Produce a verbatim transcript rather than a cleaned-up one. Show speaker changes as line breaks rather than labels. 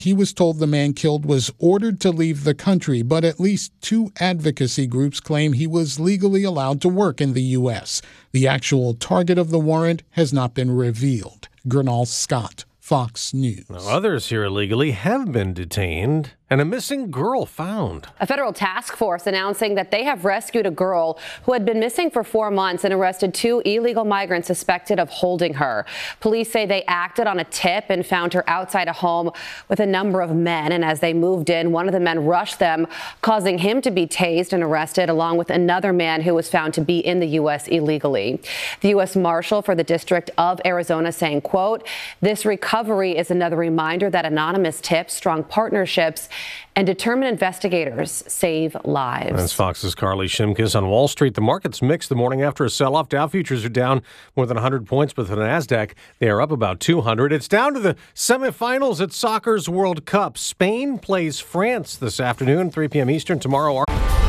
He was told the man killed was ordered to leave the country, but at least two advocacy groups claim he was legally allowed to work in the U S. The actual target of the warrant has not been revealed. Gernal Scott, Fox News.
Now, others here illegally have been detained and a missing girl found.
A federal task force announcing that they have rescued a girl who had been missing for four months and arrested two illegal migrants suspected of holding her. Police say they acted on a tip and found her outside a home with a number of men. And as they moved in, one of the men rushed them, causing him to be tased and arrested, along with another man who was found to be in the U S illegally. The U S Marshal for the District of Arizona saying, quote, "This recovery is another reminder that anonymous tips, strong partnerships, and determined investigators save lives."
That's Fox's Carly Shimkus. On Wall Street, the market's mixed the morning after a sell-off. Dow futures are down more than one hundred points, but the NASDAQ, they are up about two hundred. It's down to the semifinals at soccer's World Cup. Spain plays France this afternoon, three p.m. Eastern. Tomorrow.